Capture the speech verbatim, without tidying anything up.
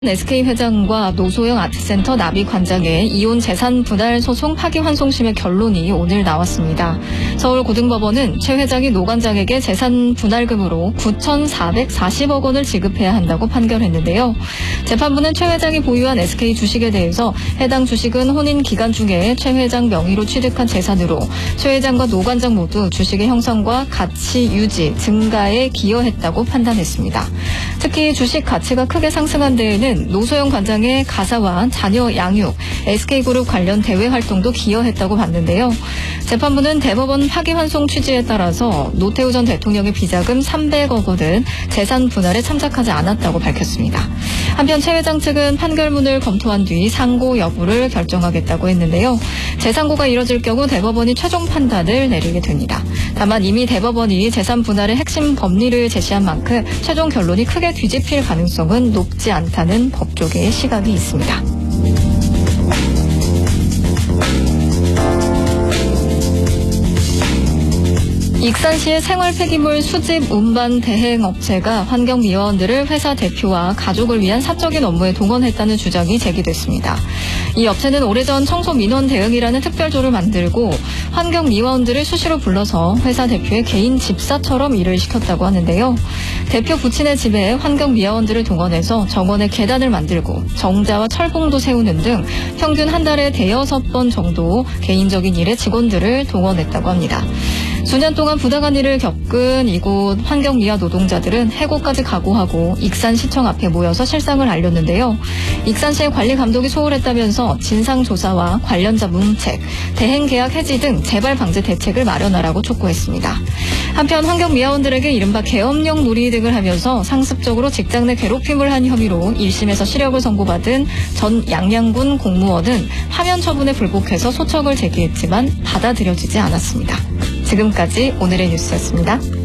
에스케이 회장과 노소영 아트센터 나비 관장의 이혼 재산 분할 소송 파기환송심의 결론이 오늘 나왔습니다. 서울고등법원은 최 회장이 노 관장에게 재산 분할금으로 구천사백사십억 원을 지급해야 한다고 판결했는데요. 재판부는 최 회장이 보유한 에스케이 주식에 대해서 해당 주식은 혼인 기간 중에 최 회장 명의로 취득한 재산으로 최 회장과 노 관장 모두 주식의 형성과 가치 유지, 증가에 기여했다고 판단했습니다. 특히 주식 가치가 크게 상승한 데에는 노소영 관장의 가사와 자녀 양육, 에스케이그룹 관련 대외 활동도 기여했다고 봤는데요. 재판부는 대법원 파기환송 취지에 따라서 노태우 전 대통령의 비자금 삼백억 원은 재산 분할에 참작하지 않았다고 밝혔습니다. 한편 최 회장 측은 판결문을 검토한 뒤 상고 여부를 결정하겠다고 했는데요. 재상고가 이뤄질 경우 대법원이 최종 판단을 내리게 됩니다. 다만 이미 대법원이 재산 분할의 핵심 법리를 제시한 만큼 최종 결론이 크게 뒤집힐 가능성은 높지 않다는 법조계의 시각이 있습니다. 익산시의 생활 폐기물 수집 운반 대행 업체가 환경미화원들을 회사 대표와 가족을 위한 사적인 업무에 동원했다는 주장이 제기됐습니다. 이 업체는 오래전 청소 민원 대응이라는 특별조를 만들고 환경미화원들을 수시로 불러서 회사 대표의 개인 집사처럼 일을 시켰다고 하는데요. 대표 부친의 집에 환경미화원들을 동원해서 정원에 계단을 만들고 정자와 철봉도 세우는 등 평균 한 달에 대여섯 번 정도 개인적인 일에 직원들을 동원했다고 합니다. 수년 동안 부당한 일을 겪은 이곳 환경미화 노동자들은 해고까지 각오하고 익산시청 앞에 모여서 실상을 알렸는데요. 익산시의 관리 감독이 소홀했다면서 진상조사와 관련자 문책, 대행계약 해지 등 재발 방지 대책을 마련하라고 촉구했습니다. 한편 환경미화원들에게 이른바 계엄령 놀이 등을 하면서 상습적으로 직장 내 괴롭힘을 한 혐의로 일 심에서 실형을 선고받은 전 양양군 공무원은 파면 처분에 불복해서 소청을 제기했지만 받아들여지지 않았습니다. 지금까지 오늘의 뉴스였습니다.